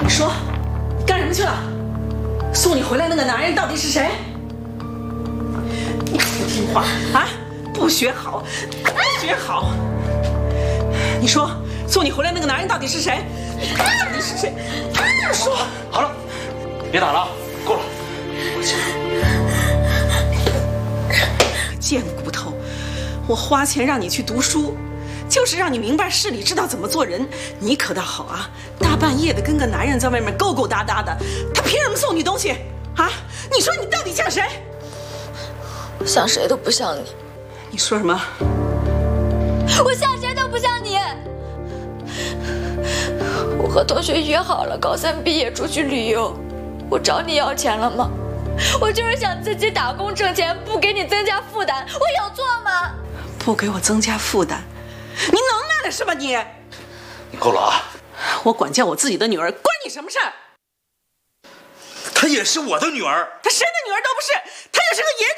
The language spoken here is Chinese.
说，你干什么去了？送你回来那个男人到底是谁？你不听话啊！不学好，不学好！你说，送你回来那个男人到底是谁？到底是谁？说好了，别打了，够了。 贱骨头！我花钱让你去读书，就是让你明白事理，知道怎么做人。你可倒好啊，大半夜的跟个男人在外面勾勾搭搭的，他凭什么送你东西啊？你说你到底像谁？ 我像谁都不像你。 你说什么？ 我像谁都不像你。我和同学约好了，高三毕业出去旅游。我找你要钱了吗？我就是想自己打工挣钱，不给你增加负担，我有错吗？ 不给我增加负担，你能耐了是吧你？ 你够了啊！ 我管教我自己的女儿，关你什么事儿？ 她也是我的女儿。 她谁的女儿都不是，她就是个野